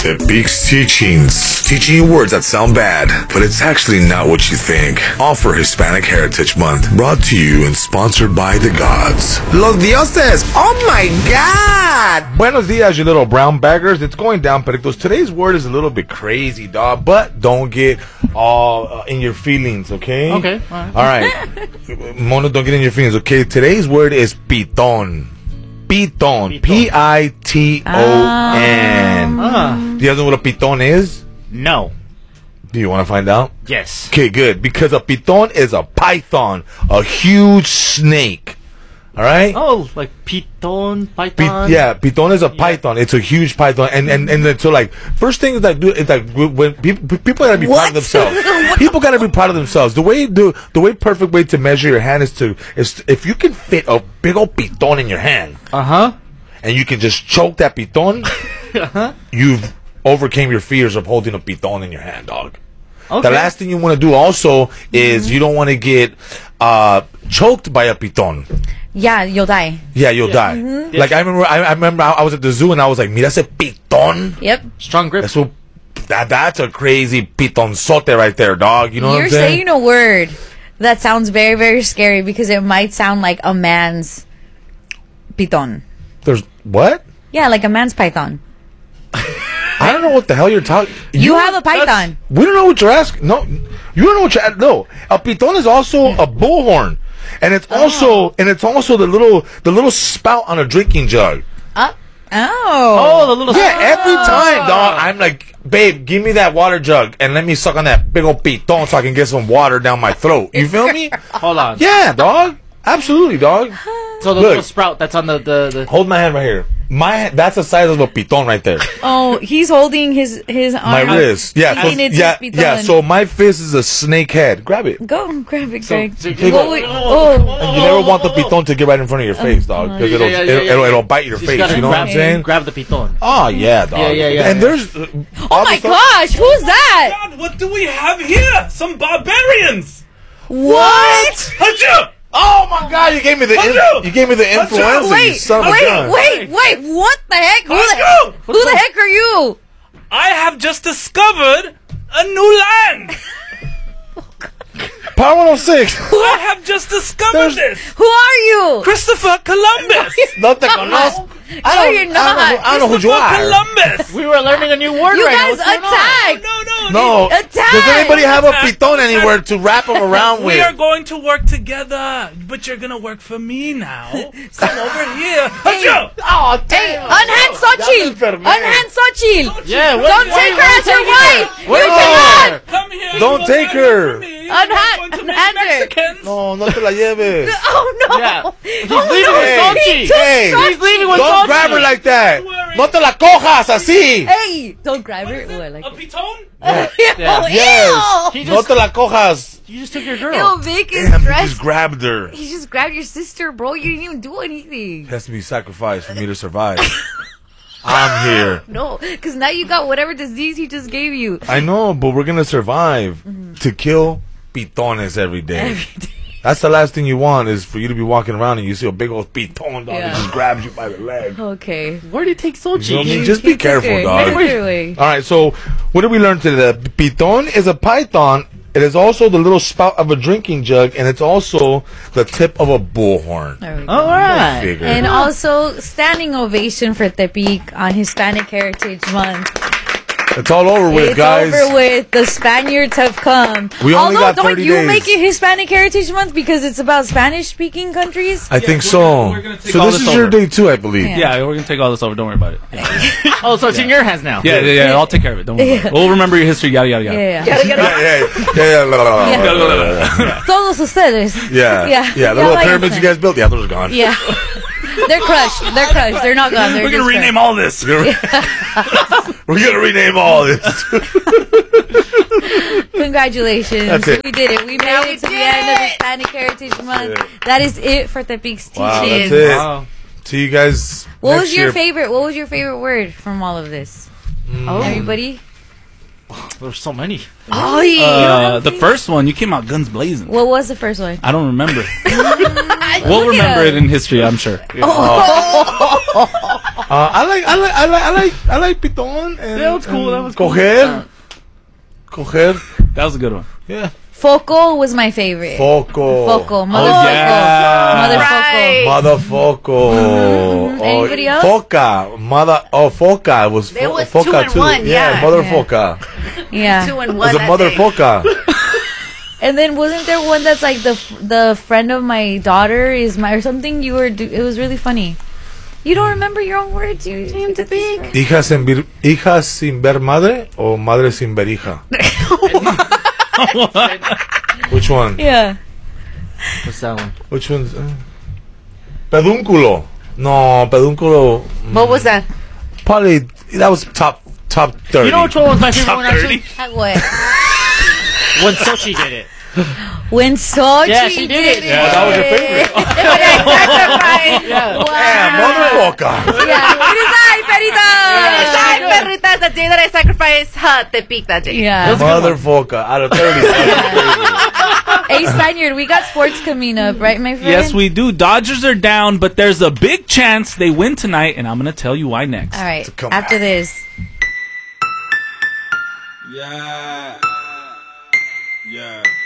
Tepique's Teachings. Teaching you words that sound bad, but it's actually not what you think. All for Hispanic Heritage Month. Brought to you and sponsored by the gods. Los dioses! Oh my God! Buenos dias, you little brown baggers. It's going down, Perictos. Today's word is a little bit crazy, dog, but don't get all in your feelings, okay? Okay. All right. Mono, don't get in your feelings, okay? Today's word is piton. Piton. Piton. Do you guys know what a piton is? No. Do you want to find out? Yes. Okay, good. Because a piton is a python, a huge snake. All right? Oh, like python. Piton is a python. It's a huge python, and then so like first thing is that it's like when people gotta be proud of themselves. People gotta be proud of themselves. The way perfect way to measure your hand is if you can fit a big old piton in your hand. And you can just choke that piton. You've overcame your fears of holding a piton in your hand, dog. Okay. The last thing you want to do also is you don't want to get choked by a piton. Yeah, you'll die. Yeah, you'll die. Mm-hmm. Like I remember I was at the zoo and I was like, mira ese piton. Yep. Strong grip. That's a crazy pitonzote right there, dog. You know what I'm saying? You're saying a word that sounds very, very scary because it might sound like a man's piton. There's what? Yeah, like a man's python. I don't know what the hell you're talking. You have a python. We don't know what you're asking. No, you don't know what you're asking. No, a piton is also a bullhorn, and it's also the little spout on a drinking jug. Oh, the little every time, dog. I'm like, babe, give me that water jug and let me suck on that big old piton so I can get some water down my throat. You feel me? Hold on. Yeah, dog. Absolutely, dog. So the little sprout that's on the Hold my hand right here. That's the size of a piton right there. Oh, he's holding his arm. My wrist. Yeah. So, So my fist is a snake head. Grab it. Go grab it, Greg. And you never want the piton to get right in front of your face, dog, because it'll bite your face. You know what I'm saying? Grab the piton. Oh yeah, dog. Yeah. And there's. Oh my gosh, who's that? God, what do we have here? Some barbarians. What? Achoo! Oh my God! You gave me the influenza. You son of a gun. Wait! What the heck? Who the heck are you? I have just discovered a new land. Power 106. I have just discovered this. Who are you? Christopher Columbus. No te conozco. You're not. I don't know who you are. Columbus. We were learning a new word. You right guys now. attack. No. Attack. Does anybody have a piton anywhere to wrap them around with? We are going to work together, but you're gonna work for me now. Come over here. Achoo! Oh, damn. Unhand Xochitl. Yeah. Don't take her as your wife. You cannot. Come here. Don't take her. Unhand her. No te la lleves. Oh no. Yeah. He's Oh, leaving no. with Sochi. Hey, He's leaving with don't Sochi. grab her like that. No te la cojas así. Hey, don't grab her. Oh, I like A it. piton? Oh, Yes. ew. No te la cojas. You just took your girl. Ew, Vic is Damn, you dressed. just grabbed her. He just grabbed your sister, bro. You didn't even do anything. It has to be sacrificed for me to survive. I'm here. No, because now you got whatever disease he just gave you. I know, but we're gonna survive to kill pitones every day. That's the last thing you want is for you to be walking around and you see a big old piton dog that just grabs you by the leg. Okay. Where do you take Sochi? You know what I mean? Just be careful, okay. dog. Clearly. All right, so what did we learn today? The piton is a python. It is also the little spout of a drinking jug, and it's also the tip of a bullhorn. There we go. All right. Figure. And also, standing ovation for Tepique on Hispanic Heritage Month. It's all over with, guys. It's over with. The Spaniards have come. We only got 30 don't you days. make it Hispanic Heritage Month because it's about Spanish-speaking countries? I think so. we're gonna take So all this this is your over. day too, I believe. Yeah. Yeah, we're gonna take all this over. Don't worry about it. Oh, so it's in your hands now. Yeah. I'll take care of it. Don't worry. About it. We'll remember your history. Yada yada yada. Yeah. La, la, la. Todos ustedes. Yeah. The little like pyramids it. you guys built, those are gone. Yeah. They're crushed. They're not gone. They're We're gonna just rename crushed. all this. We're gonna rename all this. Congratulations. That's it. We did it. We made it to the end of Hispanic Heritage Month. Yeah. That is it for Tepique's Wow, Teachings. that's it. Wow. See you guys. What next was your year. favorite? What was your favorite word from all of this? Everybody? There's so many. Oh yeah. The first one, you came out guns blazing. What was the first one? I don't remember. We'll We'll remember it in history, I'm sure. Oh. I like piton. And, That was cool, that was cool. Coger. That was a good one. Yeah. Foco was my favorite. Foco. Mother Right. Mother Foco. Anybody else? Foca. Foca. It was There was Foca 2 in too. 1, yeah. Mother Yeah. Foca. Yeah. 2 and It 1. was a that Mother day. Foca. And then wasn't there one that's like the friend of my daughter is my or something? It was really funny. You don't remember your own words. You Seems big. Hija sin ver madre o madre sin ver hija? Which one? Yeah. What's that one? Which one's? Pedúnculo. No, pedúnculo. What was that? Probably that was top 30. You know which one was my favorite one actually? What? When Sochi did it. When Sochi Yeah, she did it. it. Yeah. That was your favorite. Yeah. Yeah, motherfucker. Yeah. It is I, Ay, Perita. perrita, the day that I sacrificed her, Tepic that day. Yeah. Motherfucker. Out of 30. Hey, Spaniard, we got sports coming up, right, my friend? Yes, we do. Dodgers are down, but there's a big chance they win tonight, and I'm going to tell you why next. All right. come After back. this. Yeah.